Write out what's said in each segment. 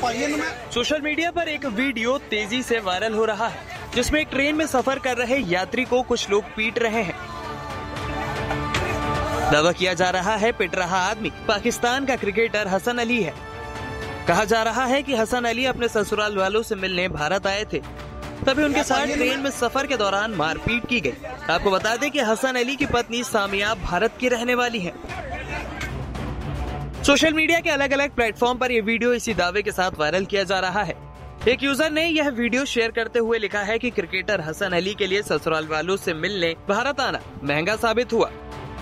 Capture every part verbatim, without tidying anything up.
Social media पर एक video तेजी से वायरल हो रहा है, जिसमें एक ट्रेन में सफर कर रहे यात्री को कुछ लोग पीट रहे हैं। दावा किया जा रहा है पिट रहा आदमी पाकिस्तान का क्रिकेटर हसन अली है। कहा जा रहा है कि हसन अली अपने ससुराल वालों से मिलने भारत आए थे, तभी उनके साथ ट्रेन में सफर के दौरान मारपीट की गई। आपको बता दें कि हसन अली की पत्नी सामिया भारत की रहने वाली है। सोशल मीडिया के अलग अलग प्लेटफॉर्म पर यह वीडियो इसी दावे के साथ वायरल किया जा रहा है। एक यूजर ने यह वीडियो शेयर करते हुए लिखा है कि क्रिकेटर हसन अली के लिए ससुराल वालों से मिलने भारत आना महंगा साबित हुआ।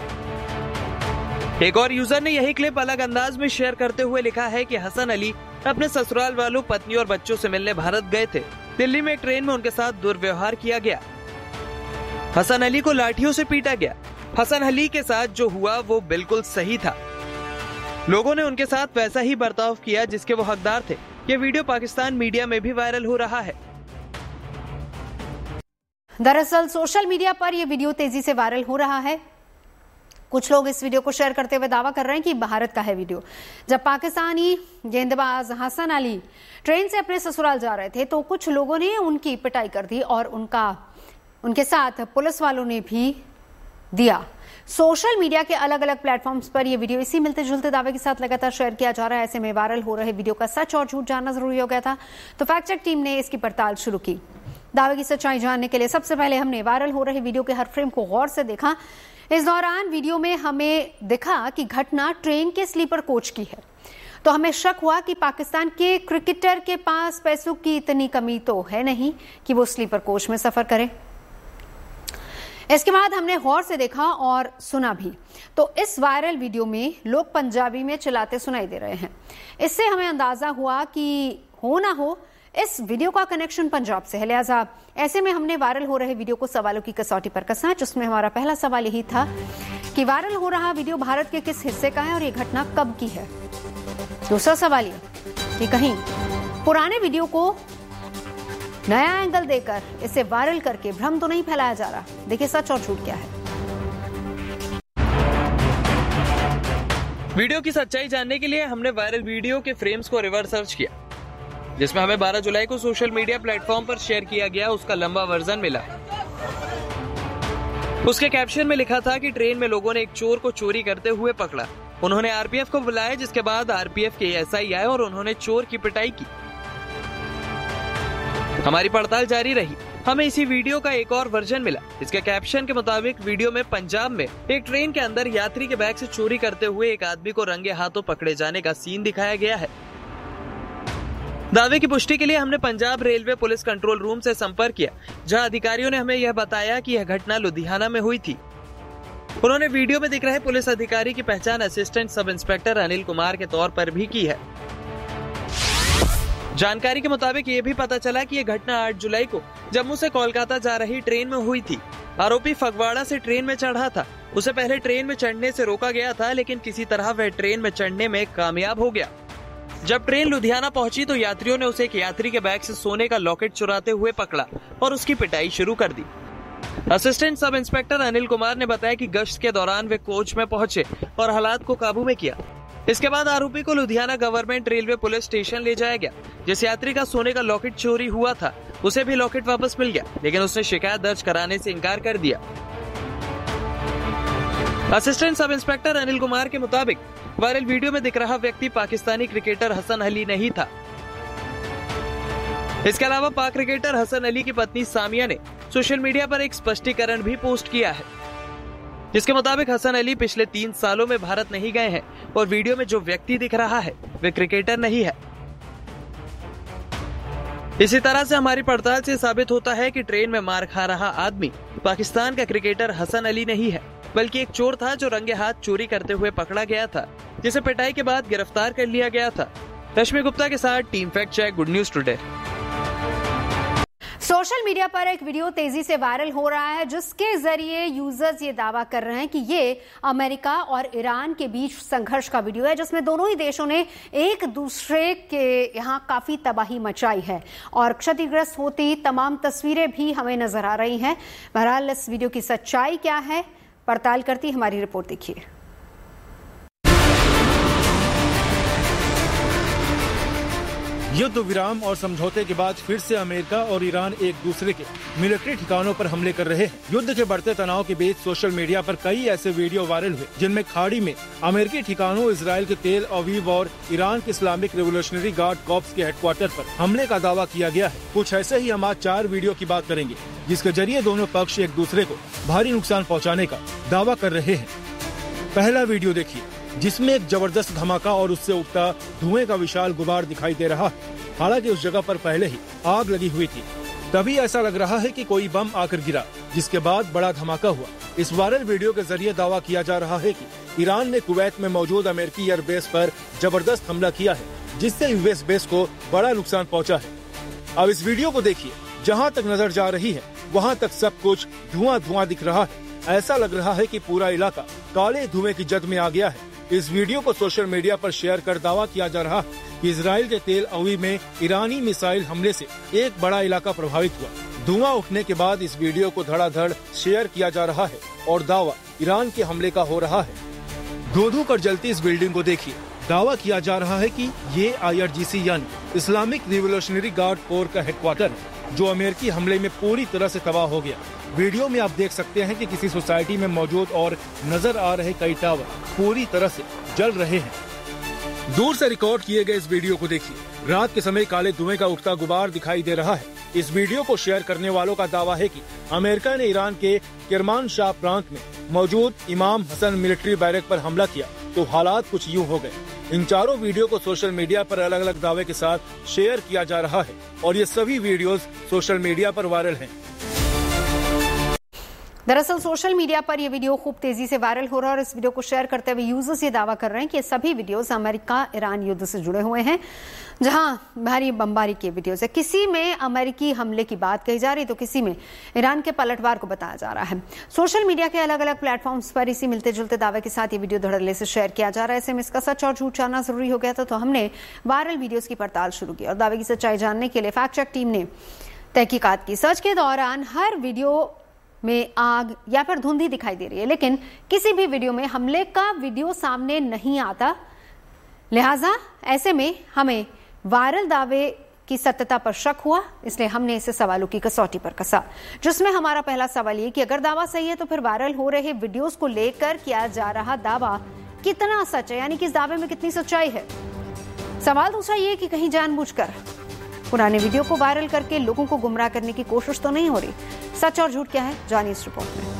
एक और यूजर ने यही क्लिप अलग अंदाज में शेयर करते हुए लिखा है कि हसन अली अपने ससुराल वालों, पत्नी और बच्चों से मिलने भारत गए थे। दिल्ली में एक ट्रेन में उनके साथ दुर्व्यवहार किया गया। हसन अली को लाठियों से पीटा गया। हसन अली के साथ जो हुआ वो बिल्कुल सही था। लोगों ने उनके साथ वैसा ही बर्ताव किया जिसके वो हकदार थे। ये वीडियो पाकिस्तान मीडिया में भी वायरल हो रहा है। दरअसल सोशल मीडिया पर यह वीडियो तेजी से वायरल हो रहा है। कुछ लोग इस वीडियो को शेयर करते हुए दावा कर रहे हैं कि भारत का है वीडियो। जब पाकिस्तानी गेंदबाज हसन अली ट्रेन से अपने ससुराल जा रहे थे तो कुछ लोगों ने उनकी पिटाई कर दी और उनका उनके साथ पुलिस वालों ने भी दिया। सोशल मीडिया के अलग अलग प्लेटफॉर्म्स पर यह वीडियो इसी मिलते जुलते दावे के साथ लगातार शेयर किया जा रहा है। ऐसे में वायरल हो रहे वीडियो का सच और झूठ जानना जरूरी हो गया था, तो फैक्ट चेक टीम ने इसकी पड़ताल शुरू की। दावे की सच्चाई जानने के लिए सबसे पहले हमने वायरल हो रहे वीडियो के हर फ्रेम को गौर से देखा। इस दौरान वीडियो में हमें दिखा कि घटना ट्रेन के स्लीपर कोच की है, तो हमें शक हुआ कि पाकिस्तान के क्रिकेटर के पास पैसों की इतनी कमी तो है नहीं कि वो स्लीपर कोच में सफर करे। इसके बाद हमने गौर से देखा और सुना भी, तो इस वायरल वीडियो में लोग पंजाबी में चिल्लाते सुनाई दे रहे हैं। इससे हमें अंदाजा हुआ कि हो ना हो इस वीडियो का कनेक्शन पंजाब से है। लिहाजा ऐसे में हमने वायरल हो रहे वीडियो को सवालों की कसौटी पर कसा, जिसमें हमारा पहला सवाल यही था कि वायरल हो रहा वीडियो भारत के किस हिस्से का है और ये घटना कब की है। दूसरा सवाल ये कि कहीं पुराने वीडियो को नया एंगल देकर इसे वायरल करके भ्रम तो नहीं फैलाया जा रहा। देखिए सच और झूठ क्या है। वीडियो की सच्चाई जानने के लिए हमने वायरल वीडियो के फ्रेम्स को रिवर्स सर्च किया, जिसमें हमें बारह जुलाई को सोशल मीडिया प्लेटफॉर्म पर शेयर किया गया उसका लंबा वर्जन मिला। उसके कैप्शन में लिखा था कि ट्रेन में लोगों ने एक चोर को चोरी करते हुए पकड़ा। उन्होंने आरपीएफ को बुलाया, जिसके बाद आरपीएफ के एएसआई आए और उन्होंने चोर की पिटाई की। हमारी पड़ताल जारी रही। हमें इसी वीडियो का एक और वर्जन मिला। इसके कैप्शन के मुताबिक वीडियो में पंजाब में एक ट्रेन के अंदर यात्री के बैग से चोरी करते हुए एक आदमी को रंगे हाथों पकड़े जाने का सीन दिखाया गया है। दावे की पुष्टि के लिए हमने Punjab railway police control room से संपर्क किया, जहां अधिकारियों ने हमें यह बताया कि यह घटना लुधियाना में हुई थी। उन्होंने वीडियो में दिख रहे पुलिस अधिकारी की पहचान assistant sub inspector Anil Kumar के तौर पर भी की है। जानकारी के मुताबिक ये भी पता चला कि यह घटना आठ जुलाई को जम्मू से कोलकाता जा रही ट्रेन में हुई थी। आरोपी फगवाड़ा से ट्रेन में चढ़ा था। उसे पहले ट्रेन में चढ़ने से रोका गया था, लेकिन किसी तरह वह ट्रेन में चढ़ने में कामयाब हो गया। जब ट्रेन लुधियाना पहुंची तो यात्रियों ने उसे एक यात्री के बैग से सोने का लॉकेट चुराते हुए पकड़ा और उसकी पिटाई शुरू कर दी। Assistant sub inspector Anil Kumar ने बताया कि गश्त के दौरान वे कोच में पहुंचे और हालात को काबू में किया। इसके बाद आरोपी को Ludhiana government railway police station ले जाया गया। जिस यात्री का सोने का लॉकेट चोरी हुआ था उसे भी लॉकेट वापस मिल गया, लेकिन उसने शिकायत दर्ज कराने से इनकार कर दिया। Assistant sub inspector Anil Kumar के मुताबिक वायरल वीडियो में दिख रहा व्यक्ति पाकिस्तानी क्रिकेटर हसन अली नहीं था। इसके अलावा पाक क्रिकेटर हसन अली की पत्नी सामिया ने सोशल मीडिया पर एक स्पष्टीकरण भी पोस्ट किया है, जिसके मुताबिक हसन अली पिछले तीन सालों में भारत नहीं गए हैं और वीडियो में जो व्यक्ति दिख रहा है वे क्रिकेटर नहीं है। इसी तरह से हमारी पड़ताल से साबित होता है कि ट्रेन में मार खा रहा आदमी पाकिस्तान का क्रिकेटर हसन अली नहीं है, बल्कि एक चोर था जो रंगे हाथ चोरी करते हुए पकड़ा गया था, जिसे पिटाई के बाद गिरफ्तार कर लिया गया था। रश्मि गुप्ता के साथ team fact check, good news today. Social media पर एक वीडियो तेजी से वायरल हो रहा है, जिसके जरिए यूजर्स ये दावा कर रहे हैं कि ये अमेरिका और ईरान के बीच संघर्ष का वीडियो है, जिसमें दोनों ही देशों ने एक दूसरे के यहाँ काफी तबाही मचाई है और क्षतिग्रस्त होती तमाम तस्वीरें भी हमें नजर आ रही हैं। बहरहाल इस वीडियो की सच्चाई क्या है, पड़ताल करती हमारी रिपोर्ट देखिए। युद्ध विराम और समझौते के बाद फिर से अमेरिका और ईरान एक दूसरे के मिलिट्री ठिकानों पर हमले कर रहे हैं। युद्ध के बढ़ते तनाव के बीच सोशल मीडिया पर कई ऐसे वीडियो वायरल हुए जिनमें खाड़ी में अमेरिकी ठिकानों, इजराइल के तेल अवीव और ईरान के इस्लामिक रिवोल्यूशनरी गार्ड कॉर्प्स के हेडक्वार्टर पर हमले का दावा किया गया है। कुछ ऐसे ही हम आज चार वीडियो की बात करेंगे जिसके जरिए दोनों पक्ष एक दूसरे को भारी नुकसान पहुँचाने का दावा कर रहे हैं। पहला वीडियो देखिए, जिसमें एक जबरदस्त धमाका और उससे उठता धुएं का विशाल गुबार दिखाई दे रहा है। हालांकि उस जगह पर पहले ही आग लगी हुई थी, तभी ऐसा लग रहा है कि कोई बम आकर गिरा, जिसके बाद बड़ा धमाका हुआ। इस वायरल वीडियो के जरिए दावा किया जा रहा है कि ईरान ने कुवैत में मौजूद अमेरिकी एयरबेस पर जबरदस्त हमला किया है, जिससे यूएस बेस को बड़ा नुकसान पहुंचा है। अब इस वीडियो को देखिए, जहां तक नजर जा रही है वहां तक सब कुछ धुआं धुआं दिख रहा है। ऐसा लग रहा है कि पूरा इलाका काले धुएं की जद में आ गया है। इस वीडियो को सोशल मीडिया पर शेयर कर दावा किया जा रहा है कि इजराइल के तेल अवीव में ईरानी मिसाइल हमले से एक बड़ा इलाका प्रभावित हुआ। धुआं उठने के बाद इस वीडियो को धड़ाधड़ शेयर किया जा रहा है और दावा ईरान के हमले का हो रहा है। धो-धो कर जलती इस बिल्डिंग को देखिए। दावा किया जा रहा है कि ये आई आर जी सी यानी इस्लामिक रिवोल्यूशनरी गार्ड कोर का हेडक्वार्टर है, जो अमेरिकी हमले में पूरी तरह से तबाह हो गया। वीडियो में आप देख सकते हैं कि किसी सोसाइटी में मौजूद और नजर आ रहे कई टावर पूरी तरह से जल रहे हैं। दूर से रिकॉर्ड किए गए इस वीडियो को देखिए। रात के समय काले धुएं का उठता गुबार दिखाई दे रहा है। इस वीडियो को शेयर करने वालों का दावा है कि अमेरिका ने ईरान के किरमानशाह प्रांत में मौजूद इमाम हसन मिलिट्री बैरक पर हमला किया, तो हालात कुछ यूं हो गए। इन चारों वीडियो को सोशल मीडिया पर अलग अलग दावे के साथ शेयर किया जा रहा है और ये सभी वीडियोस सोशल मीडिया पर वायरल हैं। दरअसल सोशल मीडिया पर यह वीडियो खूब तेजी से वायरल हो रहा है और इस वीडियो को शेयर करते हुए यूजर्स ये दावा कर रहे हैं कि ये सभी वीडियोस अमेरिका ईरान युद्ध से जुड़े हुए हैं, जहां भारी बमबारी के वीडियोस है। किसी में अमेरिकी हमले की बात कही जा रही तो किसी में ईरान के पलटवार को बताया जा रहा है। सोशल मीडिया के अलग अलग प्लेटफॉर्म्स पर इसी मिलते जुलते दावे के साथ ये वीडियो धड़ल्ले से शेयर किया जा रहा है। ऐसे में इसका सच और झूठ जानना जरूरी हो गया था, तो हमने वायरल वीडियोज की पड़ताल शुरू की और दावे की सच्चाई जानने के लिए फैक्ट चेक टीम ने तहकीकात की। सर्च के दौरान हर वीडियो में आग या फिर धुंध ही दिखाई दे रही है, लेकिन किसी भी वीडियो में हमले का वीडियो सामने नहीं आता। लिहाजा ऐसे में हमें वायरल दावे की सत्यता पर शक हुआ, इसलिए हमने इसे सवालों की कसौटी पर कसा, जिसमें हमारा पहला सवाल ये कि अगर दावा सही है तो फिर वायरल हो रहे वीडियोस को लेकर किया जा रहा दावा कितना सच है, यानी कि इस दावे में कितनी सच्चाई है। सवाल दूसरा ये कि कहीं जानबूझकर पुराने वीडियो को वायरल करके लोगों को गुमराह करने की कोशिश तो नहीं हो रही। सच और झूठ क्या है, जानिए इस रिपोर्ट में।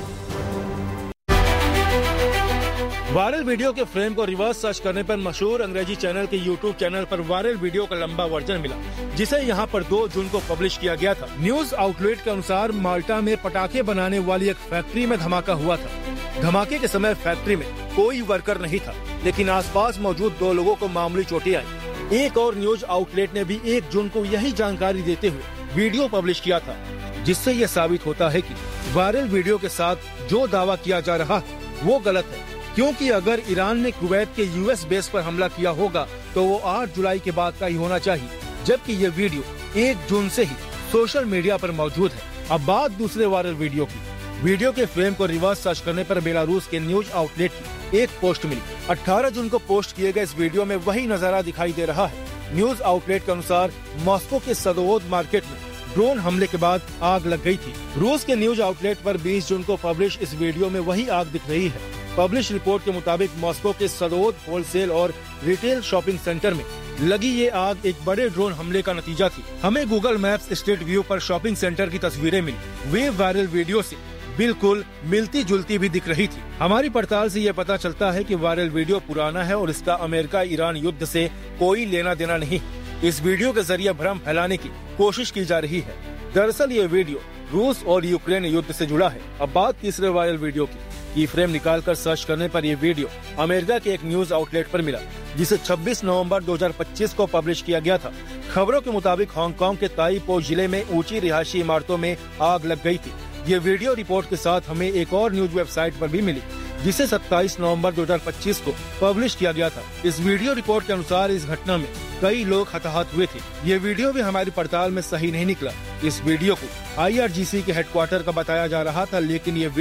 वायरल वीडियो के फ्रेम को रिवर्स सर्च करने पर मशहूर अंग्रेजी चैनल के यूट्यूब चैनल पर वायरल वीडियो का लंबा वर्जन मिला, जिसे यहां पर दो जून को पब्लिश किया गया था। न्यूज आउटलेट के अनुसार माल्टा में पटाखे बनाने वाली एक फैक्ट्री में धमाका हुआ था। धमाके के समय फैक्ट्री में कोई वर्कर नहीं था, लेकिन आसपास मौजूद दो लोगों को मामूली चोटें आई। एक और न्यूज आउटलेट ने भी एक जून को यही जानकारी देते हुए वीडियो पब्लिश किया था, जिससे यह साबित होता है कि वायरल वीडियो के साथ जो दावा किया जा रहा है वो गलत है, क्योंकि अगर ईरान ने कुवैत के यूएस बेस पर हमला किया होगा तो वो आठ जुलाई के बाद का ही होना चाहिए, जबकि ये वीडियो एक जून से ही सोशल मीडिया पर मौजूद है। अब बात दूसरे वायरल वीडियो की। वीडियो के फ्रेम को रिवर्स सर्च करने पर बेलारूस के न्यूज आउटलेट की एक पोस्ट मिली। अठारह जून को पोस्ट किए गए इस वीडियो में वही नजारा दिखाई दे रहा है। न्यूज आउटलेट के अनुसार मॉस्को के सदोवोद मार्केट में ड्रोन हमले के बाद आग लग गई थी। रूस के न्यूज आउटलेट पर बीस जून को पब्लिश इस वीडियो में वही आग दिख रही है। पब्लिश रिपोर्ट के मुताबिक मॉस्को के सदोवोद होलसेल और रिटेल शॉपिंग सेंटर में लगी ये आग एक बड़े ड्रोन हमले का नतीजा थी। हमें गूगल मैप्स स्ट्रीट व्यू पर शॉपिंग सेंटर की तस्वीरें मिली। वे वायरल वीडियो से बिल्कुल मिलती जुलती भी दिख रही थी। हमारी पड़ताल से ये पता चलता है कि वायरल वीडियो पुराना है और इसका अमेरिका ईरान युद्ध से कोई लेना देना नहीं। इस वीडियो के जरिए भ्रम फैलाने की कोशिश की जा रही है। दरअसल ये वीडियो रूस और यूक्रेन युद्ध से जुड़ा है। अब बात तीसरे वायरल वीडियो की। की फ्रेम निकालकर सर्च करने पर यह वीडियो अमेरिका के एक न्यूज आउटलेट पर मिला, जिसे छब्बीस नवंबर दो हज़ार पच्चीस को पब्लिश किया गया था। खबरों के मुताबिक हांगकांग के ताईपो जिले में ऊंची रिहायशी इमारतों में आग लग गई थी। ये वीडियो रिपोर्ट के साथ हमें एक और न्यूज वेबसाइट पर भी मिली, जिसे सत्ताईस नवंबर दो हज़ार पच्चीस को पब्लिश किया गया था। इस वीडियो रिपोर्ट के अनुसार इस घटना में कई लोग हताहत हुए थे। ये वीडियो भी हमारी पड़ताल में सही नहीं निकला। इस वीडियो को आई आर जी सी के हेडक्वार्टर का बताया जा रहा था, लेकिन ये वीडियो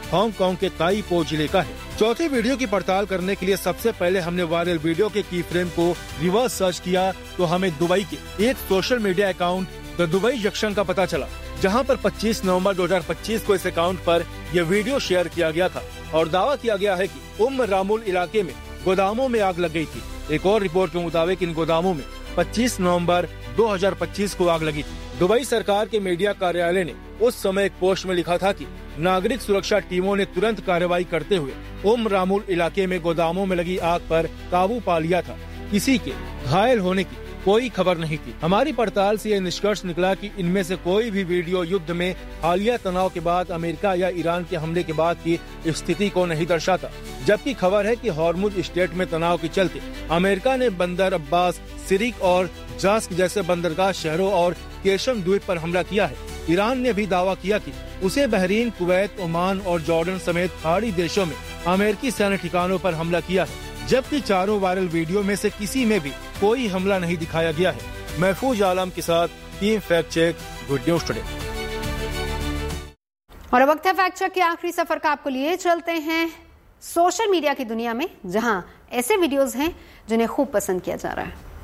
हांगकांग के ताई पो जिले का है। चौथी वीडियो की पड़ताल करने के लिए सबसे पहले हमने वायरल वीडियो के की फ्रेम को रिवर्स सर्च किया तो हमें दुबई के एक social media account the Dubai junction का पता चला, जहां पर पच्चीस नवंबर दो हज़ार पच्चीस को इस अकाउंट पर यह वीडियो शेयर किया गया था और दावा किया गया है कि उम्म रामुल इलाके में गोदामों में आग लग गई थी। एक और रिपोर्ट के मुताबिक इन गोदामों में पच्चीस नवंबर दो हज़ार पच्चीस को आग लगी थी। दुबई सरकार के मीडिया कार्यालय ने उस समय एक पोस्ट में लिखा था कि नागरिक सुरक्षा टीमों ने तुरंत कार्रवाई करते हुए उम्म रामुल इलाके में गोदामों में लगी आग पर काबू पा लिया था। किसी के घायल होने की कोई खबर नहीं थी। हमारी पड़ताल से यह निष्कर्ष निकला कि इनमें से कोई भी वीडियो युद्ध में हालिया तनाव के बाद अमेरिका या ईरान के हमले के बाद की स्थिति को नहीं दर्शाता, जबकि खबर है कि हॉर्मुज स्ट्रेट में तनाव के चलते अमेरिका ने बंदर अब्बास, सिरिक और जास्क जैसे बंदरगाह शहरों और केशम द्वीप पर हमला किया है। ईरान ने भी दावा किया कि उसे बहरीन, कुवैत, ओमान और जॉर्डन समेत पहाड़ी देशों में अमेरिकी सैन्य ठिकानों पर हमला किया है, जबकि चारों वायरल वीडियो में से किसी में भी कोई हमला नहीं दिखाया गया है। महफूज आलम के साथ team fact check, good news today. और वक्त है फैक्ट चेक के आखिरी सफर का आपको लिए चलते हैं सोशल मीडिया की दुनिया में, जहां ऐसे वीडियोस हैं जिन्हें खूब पसंद किया जा रहा है।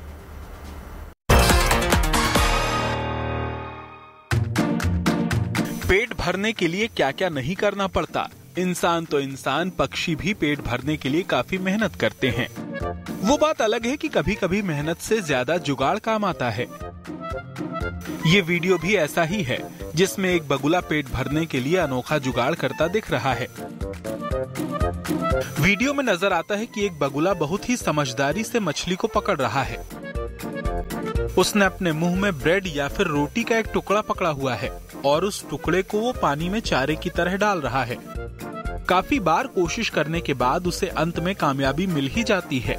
पेट भरने के लिए क्या क्या नहीं करना पड़ता। इंसान तो इंसान, पक्षी भी पेट भरने के लिए काफी मेहनत करते हैं। वो बात अलग है कि कभी कभी मेहनत से ज्यादा जुगाड़ काम आता है। ये वीडियो भी ऐसा ही है, जिसमें एक बगुला पेट भरने के लिए अनोखा जुगाड़ करता दिख रहा है। वीडियो में नजर आता है कि एक बगुला बहुत ही समझदारी से मछली को पकड़ रहा है। उसने अपने मुंह में ब्रेड या फिर रोटी का एक टुकड़ा पकड़ा हुआ है और उस टुकड़े को वो पानी में चारे की तरह डाल रहा है। काफी बार कोशिश करने के बाद उसे अंत में कामयाबी मिल ही जाती है।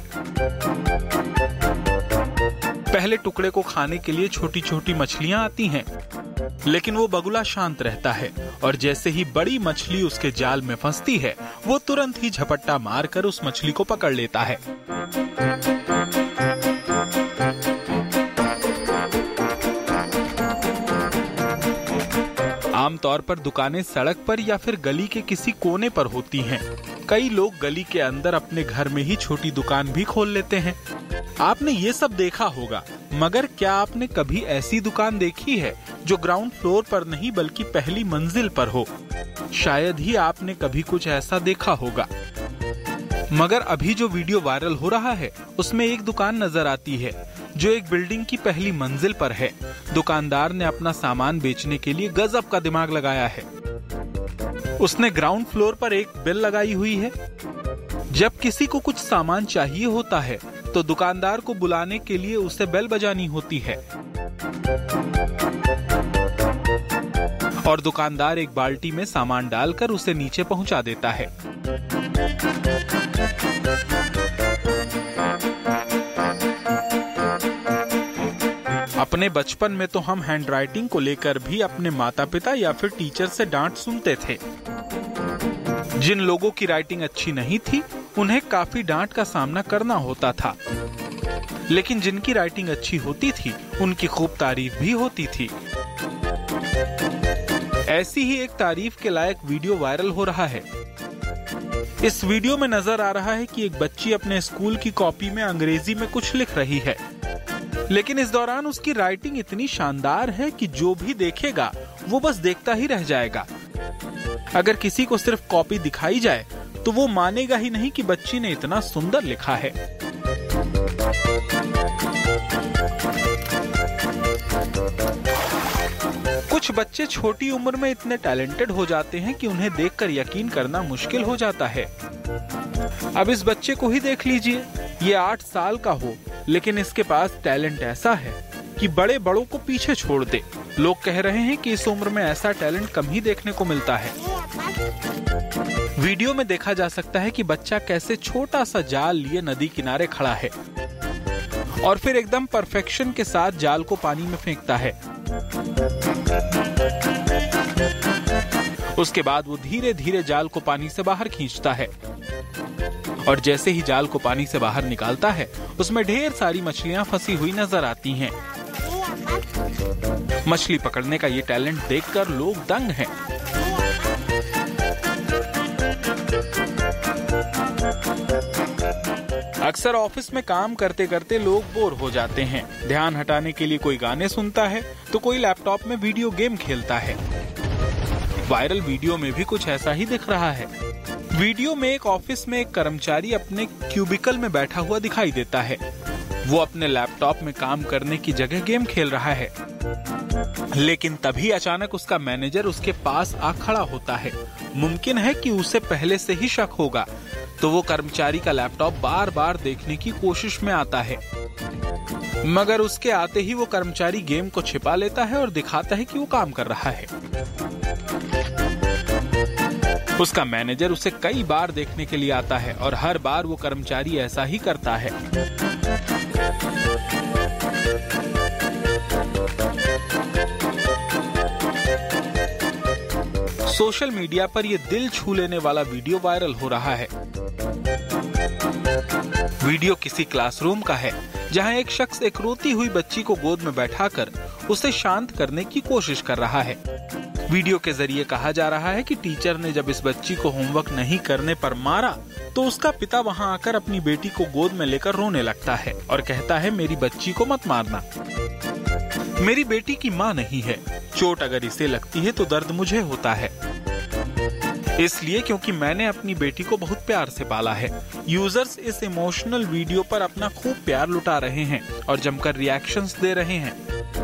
पहले टुकड़े को खाने के लिए छोटी छोटी मछलियां आती हैं, लेकिन वो बगुला शांत रहता है और जैसे ही बड़ी मछली उसके जाल में फंसती है, वो तुरंत ही झपट्टा मारकर उस मछली को पकड़ लेता है। आमतौर पर दुकानें सड़क पर या फिर गली के किसी कोने पर होती हैं। कई लोग गली के अंदर अपने घर में ही छोटी दुकान भी खोल लेते हैं। आपने ये सब देखा होगा, मगर क्या आपने कभी ऐसी दुकान देखी है जो ग्राउंड फ्लोर पर नहीं बल्कि पहली मंजिल पर हो? शायद ही आपने कभी कुछ ऐसा देखा होगा। मगर अभी जो वीडियो वायरल हो रहा है, उसमें एक दुकान नजर आती है जो एक बिल्डिंग की पहली मंजिल पर है। दुकानदार ने अपना सामान बेचने के लिए गजब का दिमाग लगाया है। उसने ग्राउंड फ्लोर पर एक बेल लगाई हुई है। जब किसी को कुछ सामान चाहिए होता है तो दुकानदार को बुलाने के लिए उसे बेल बजानी होती है और दुकानदार एक बाल्टी में सामान डालकर उसे नीचे पहुंचा देता है। अपने बचपन में तो हम हैंडराइटिंग को लेकर भी अपने माता पिता या फिर टीचर से डांट सुनते थे। जिन लोगों की राइटिंग अच्छी नहीं थी, उन्हें काफी डांट का सामना करना होता था, लेकिन जिनकी राइटिंग अच्छी होती थी, उनकी खूब तारीफ भी होती थी। ऐसी ही एक तारीफ के लायक वीडियो वायरल हो रहा है। इस वीडियो में नजर आ रहा है कि एक बच्ची अपने स्कूल की कॉपी में अंग्रेजी में कुछ लिख रही है, लेकिन इस दौरान उसकी राइटिंग इतनी शानदार है कि जो भी देखेगा वो बस देखता ही रह जाएगा। अगर किसी को सिर्फ कॉपी दिखाई जाए तो वो मानेगा ही नहीं कि बच्ची ने इतना सुंदर लिखा है। कुछ बच्चे छोटी उम्र में इतने टैलेंटेड हो जाते हैं कि उन्हें देखकर यकीन करना मुश्किल हो जाता है। अब इस बच्चे को ही देख लीजिए, ये आठ साल का हो, लेकिन इसके पास टैलेंट ऐसा है कि बड़े बड़ों को पीछे छोड़ दे। लोग कह रहे हैं कि इस उम्र में ऐसा टैलेंट कम ही देखने को मिलता है। वीडियो में देखा जा सकता है कि बच्चा कैसे छोटा सा जाल लिए नदी किनारे खड़ा है और फिर एकदम परफेक्शन के साथ जाल को पानी में फेंकता है। उसके बाद वो धीरे धीरे जाल को पानी से बाहर खींचता है और जैसे ही जाल को पानी से बाहर निकालता है, उसमें ढेर सारी मछलियां फंसी हुई नजर आती हैं। मछली पकड़ने का ये टैलेंट देखकर लोग दंग हैं। अक्सर ऑफिस में काम करते करते लोग बोर हो जाते हैं। ध्यान हटाने के लिए कोई गाने सुनता है तो कोई लैपटॉप में वीडियो गेम खेलता है। वायरल वीडियो में भी कुछ ऐसा ही दिख रहा है। वीडियो में एक ऑफिस में एक कर्मचारी अपने क्यूबिकल में बैठा हुआ दिखाई देता है। वो अपने लैपटॉप में काम करने की जगह गेम खेल रहा है, लेकिन तभी अचानक उसका मैनेजर उसके पास आ खड़ा होता है। मुमकिन है कि उसे पहले से ही शक होगा, तो वो कर्मचारी का लैपटॉप बार बार देखने की कोशिश में आता है, मगर उसके आते ही वो कर्मचारी गेम को छिपा लेता है और दिखाता है कि वो काम कर रहा है। उसका मैनेजर उसे कई बार देखने के लिए आता है और हर बार वो कर्मचारी ऐसा ही करता है। सोशल मीडिया पर यह दिल छू लेने वाला वीडियो वायरल हो रहा है। वीडियो किसी क्लासरूम का है, जहां एक शख्स एक रोती हुई बच्ची को गोद में बैठाकर उसे शांत करने की कोशिश कर रहा है। वीडियो के जरिए कहा जा रहा है कि टीचर ने जब इस बच्ची को होमवर्क नहीं करने पर मारा, तो उसका पिता वहां आकर अपनी बेटी को गोद में लेकर रोने लगता है और कहता है, मेरी बच्ची को मत मारना, मेरी बेटी की माँ नहीं है, चोट अगर इसे लगती है तो दर्द मुझे होता है, इसलिए क्योंकि मैंने अपनी बेटी को बहुत प्यार से पाला है। यूजर्स इस इमोशनल वीडियो पर अपना खूब प्यार लुटा रहे हैं और जमकर रिएक्शंस दे रहे हैं।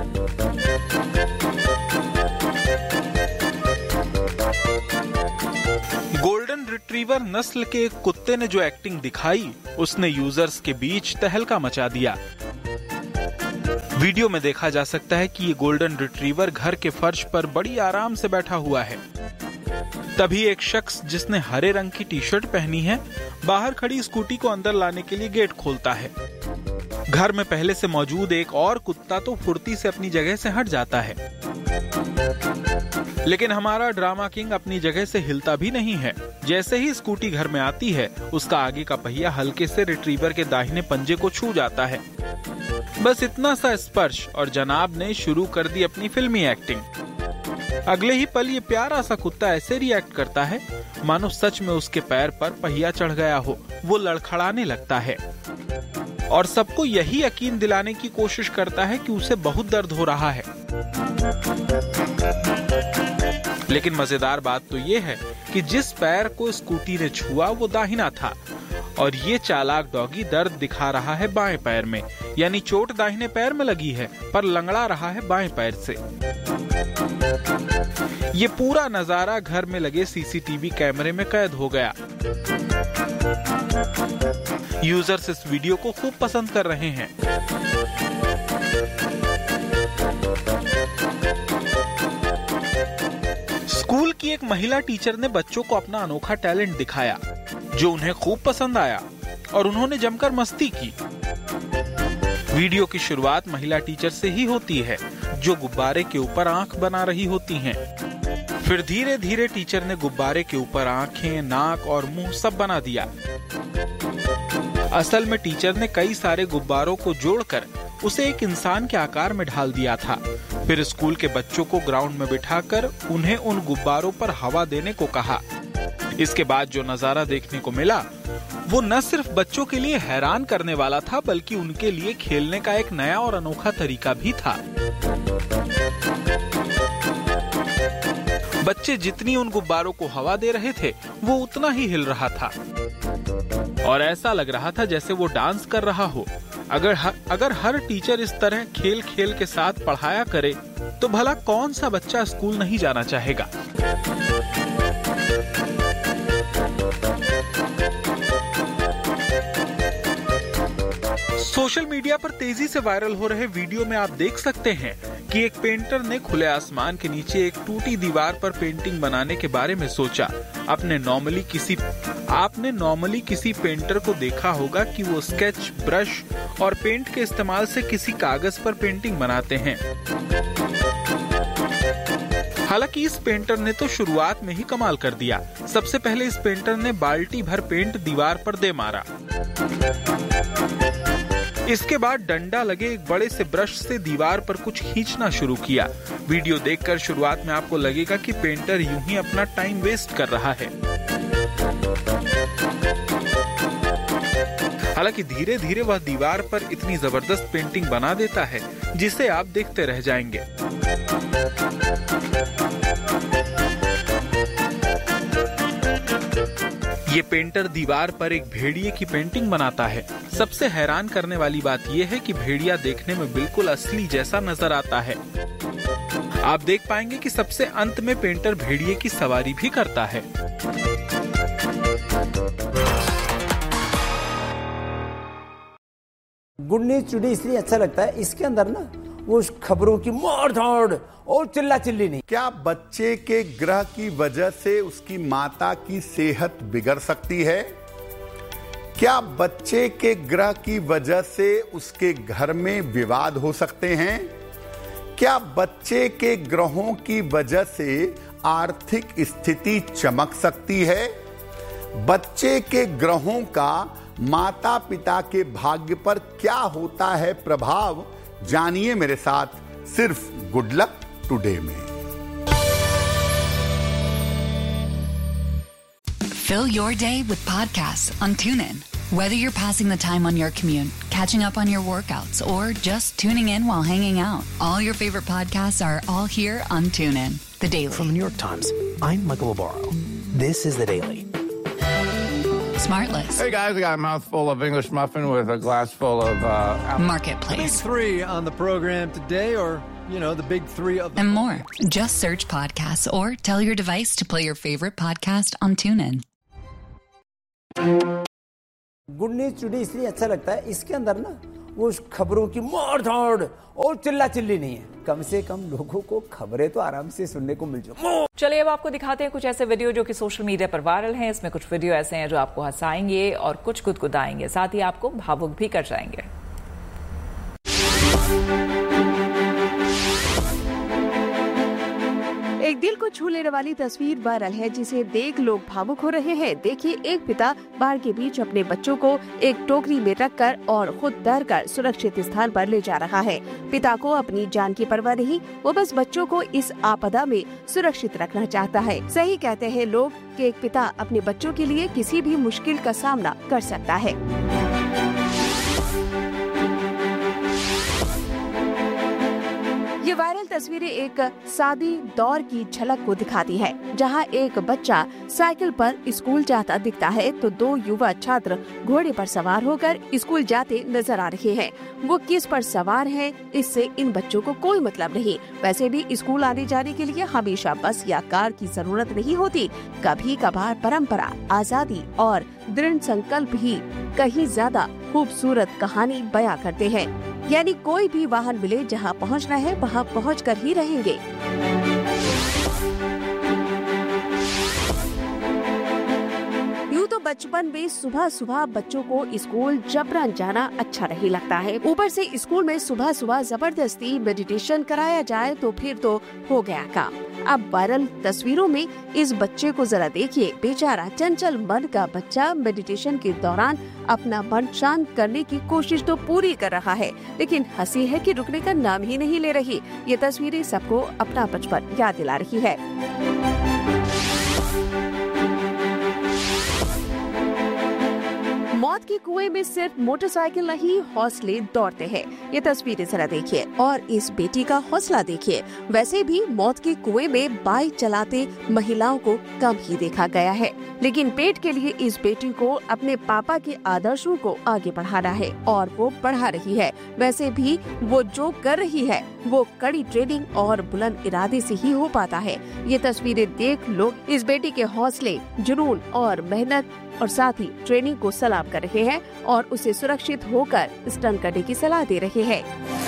गोल्डन रिट्रीवर नस्ल के एक कुत्ते ने जो एक्टिंग दिखाई, उसने यूजर्स के बीच तहलका मचा दिया। वीडियो में देखा जा सकता है कि ये गोल्डन रिट्रीवर घर के फर्श पर बड़ी आराम से बैठा हुआ है। तभी एक शख्स जिसने हरे रंग की टी शर्ट पहनी है, बाहर खड़ी स्कूटी को अंदर लाने के लिए गेट खोलता है। घर में पहले से मौजूद एक और कुत्ता तो फुर्ती से अपनी जगह से हट जाता है, लेकिन हमारा ड्रामा किंग अपनी जगह से हिलता भी नहीं है। जैसे ही स्कूटी घर में आती है, उसका आगे का पहिया हल्के से रिट्रीवर के दाहिने पंजे को छू जाता है। बस इतना सा स्पर्श और जनाब ने शुरू कर दी अपनी फिल्मी एक्टिंग। अगले ही पल ये प्यारा सा कुत्ता ऐसे रिएक्ट करता है मानो सच में उसके पैर पर पहिया चढ़ गया हो। वो लड़खड़ाने लगता है और सबको यही यकीन दिलाने की कोशिश करता है कि उसे बहुत दर्द हो रहा है। लेकिन मजेदार बात तो ये है कि जिस पैर को स्कूटी ने छुआ वो दाहिना था और ये चालाक डॉगी दर्द दिखा रहा है बाएं पैर में, यानी चोट दाहिने पैर में लगी है पर लंगड़ा रहा है बाएं पैर से। ये पूरा नजारा घर में लगे सीसीटीवी कैमरे में कैद हो गया। यूजर्स इस वीडियो को खूब पसंद कर रहे हैं। स्कूल की एक महिला टीचर ने बच्चों को अपना अनोखा टैलेंट दिखाया, जो उन्हें खूब पसंद आया और उन्होंने जमकर मस्ती की। वीडियो की शुरुआत महिला टीचर से ही होती है, जो गुब्बारे के ऊपर आंख बना रही होती हैं। फिर धीरे धीरे टीचर ने गुब्बारे के ऊपर आंखें, नाक और मुंह सब बना दिया। असल में टीचर ने कई सारे गुब्बारों को जोड़कर उसे एक इंसान के आकार में ढाल दिया था। फिर स्कूल के बच्चों को ग्राउंड में बिठाकर उन्हें उन गुब्बारों पर हवा देने को कहा। इसके बाद जो नजारा देखने को मिला वो न सिर्फ बच्चों के लिए हैरान करने वाला था, बल्कि उनके लिए खेलने का एक नया और अनोखा तरीका भी था। बच्चे जितनी उन गुब्बारों को हवा दे रहे थे, वो उतना ही हिल रहा था और ऐसा लग रहा था जैसे वो डांस कर रहा हो। अगर हर, अगर हर टीचर इस तरह खेल खेल के साथ पढ़ाया करे, तो भला कौन सा बच्चा स्कूल नहीं जाना चाहेगा। सोशल मीडिया पर तेजी से वायरल हो रहे वीडियो में आप देख सकते हैं कि एक पेंटर ने खुले आसमान के नीचे एक टूटी दीवार पर पेंटिंग बनाने के बारे में सोचा। आपने नॉर्मली किसी आपने नॉर्मली किसी पेंटर को देखा होगा कि वो स्केच, ब्रश और पेंट के इस्तेमाल से किसी कागज पर पेंटिंग बनाते हैं। हालांकि इस पेंटर ने तो शुरुआत में ही कमाल कर दिया। सबसे पहले इस पेंटर ने बाल्टी भर पेंट दीवार पर दे मारा। इसके बाद डंडा लगे एक बड़े से ब्रश से दीवार पर कुछ खींचना शुरू किया। वीडियो देखकर शुरुआत में आपको लगेगा कि पेंटर यूं ही अपना टाइम वेस्ट कर रहा है। हालांकि धीरे धीरे वह दीवार पर इतनी जबरदस्त पेंटिंग बना देता है जिसे आप देखते रह जाएंगे। ये पेंटर दीवार पर एक भेड़िए की पेंटिंग बनाता है। सबसे हैरान करने वाली बात यह है कि भेड़िया देखने में बिल्कुल असली जैसा नजर आता है। आप देख पाएंगे कि सबसे अंत में पेंटर भेड़िए की सवारी भी करता है। गुड न्यूज टुडे इसलिए अच्छा लगता है, इसके अंदर ना वो खबरों की मार धाड़ और चिल्ला चिल्ली नहीं। क्या बच्चे के ग्रह की वजह से उसकी माता की सेहत बिगड़ सकती है? क्या बच्चे के ग्रह की वजह से उसके घर में विवाद हो सकते हैं? क्या बच्चे के ग्रहों की वजह से आर्थिक स्थिति चमक सकती है? बच्चे के ग्रहों का माता पिता के भाग्य पर क्या होता है प्रभाव, जानिए मेरे साथ सिर्फ गुड लक टुडे में। Fill your day with podcasts on TuneIn. Whether you're passing the time on your commute, catching up on your workouts, or just tuning in while hanging out, all your favorite podcasts are all here on TuneIn. The Daily. From the New York Times, I'm Michael Lobaro. This is The Daily. Smartlist. Hey guys, I got a mouthful of English muffin with a glass full of uh, Marketplace. Big three on the program today, or, you know, the big three of the... And more. Just search podcasts or tell your device to play your favorite podcast on TuneIn. Good news today इसलिए अच्छा लगता है, इसके अंदर ना वो खबरों की मार धाड़ और चिल्ला चिल्ली नहीं है। कम से कम लोगों को खबरें तो आराम से सुनने को मिल जाए। चलिए अब आपको दिखाते हैं कुछ ऐसे वीडियो जो कि सोशल मीडिया पर वायरल हैं। इसमें कुछ वीडियो ऐसे हैं जो आपको हंसाएंगे और कुछ गुदगुदाएंगे, साथ ही आपको भावुक भी कर जाएंगे। एक दिल को छू लेने वाली तस्वीर वायरल है जिसे देख लोग भावुक हो रहे हैं। देखिए, एक पिता बाढ़ के बीच अपने बच्चों को एक टोकरी में रखकर और खुद तैरकर सुरक्षित स्थान पर ले जा रहा है। पिता को अपनी जान की परवाह नहीं, वो बस बच्चों को इस आपदा में सुरक्षित रखना चाहता है। सही कहते हैं लोग कि एक पिता अपने बच्चों के लिए किसी भी मुश्किल का सामना कर सकता है। ये वायरल तस्वीरें एक शादी दौर की झलक को दिखाती है, जहां एक बच्चा साइकिल पर स्कूल जाता दिखता है तो दो युवा छात्र घोड़े पर सवार होकर स्कूल जाते नजर आ रहे हैं। वो किस पर सवार हैं, इससे इन बच्चों को कोई मतलब नहीं। वैसे भी स्कूल आने जाने के लिए हमेशा बस या कार की जरूरत नहीं होती। कभी कभार परंपरा, आजादी और दृढ़ संकल्प ही कहीं ज्यादा खूबसूरत कहानी बयां करते हैं। यानी कोई भी वाहन मिले, जहां पहुंचना है वहां पहुंचकर ही रहेंगे। यूं तो बचपन में सुबह सुबह बच्चों को स्कूल जबरन जाना अच्छा नहीं लगता है। ऊपर से स्कूल में सुबह सुबह जबरदस्ती मेडिटेशन कराया जाए तो फिर तो हो गया काम। अब वायरल तस्वीरों में इस बच्चे को जरा देखिए। बेचारा चंचल मन का बच्चा मेडिटेशन के दौरान अपना मन शांत करने की कोशिश तो पूरी कर रहा है, लेकिन हंसी है कि रुकने का नाम ही नहीं ले रही। ये तस्वीरें सबको अपना बचपन याद दिला रही है। मौत के कुएं में सिर्फ मोटरसाइकिल नहीं, हौसले दौड़ते हैं। ये तस्वीरें जरा देखिए और इस बेटी का हौसला देखिए। वैसे भी मौत के कुएं में बाइक चलाते महिलाओं को कम ही देखा गया है, लेकिन पेट के लिए इस बेटी को अपने पापा के आदर्शों को आगे बढ़ाना है और वो बढ़ा रही है। वैसे भी वो जो कर रही है वो कड़ी ट्रेनिंग और बुलंद इरादे से ही हो पाता है। ये तस्वीरें देख लोग इस बेटी के हौसले, जुनून और मेहनत और साथ ही ट्रेनिंग को सलाम कर रहे हैं और उसे सुरक्षित होकर स्टंट करने की सलाह दे रहे हैं।